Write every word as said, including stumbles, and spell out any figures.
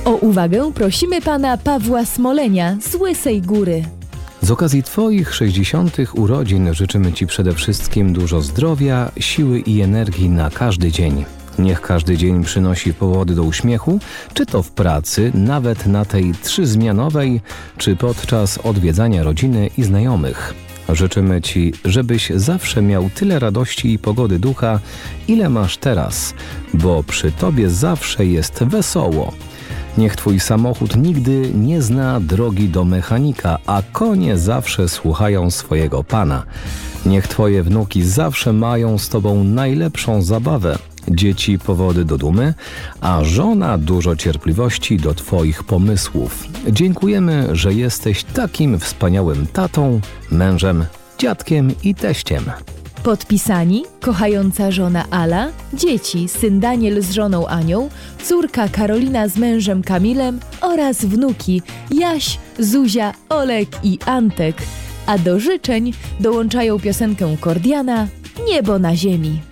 O uwagę prosimy pana Pawła Smolenia z Łysej Góry. Z okazji Twoich sześćdziesiątych urodzin życzymy Ci przede wszystkim dużo zdrowia, siły i energii na każdy dzień. Niech każdy dzień przynosi powody do uśmiechu, czy to w pracy, nawet na tej trzyzmianowej, czy podczas odwiedzania rodziny i znajomych. Życzymy Ci, żebyś zawsze miał tyle radości i pogody ducha, ile masz teraz, bo przy Tobie zawsze jest wesoło. Niech Twój samochód nigdy nie zna drogi do mechanika, a konie zawsze słuchają swojego pana. Niech Twoje wnuki zawsze mają z Tobą najlepszą zabawę, dzieci powody do dumy, a żona dużo cierpliwości do Twoich pomysłów. Dziękujemy, że jesteś takim wspaniałym tatą, mężem, dziadkiem i teściem. Podpisani kochająca żona Ala, dzieci syn Daniel z żoną Anią, córka Karolina z mężem Kamilem oraz wnuki Jaś, Zuzia, Olek i Antek. A do życzeń dołączają piosenkę Kordiana „Niebo na ziemi”.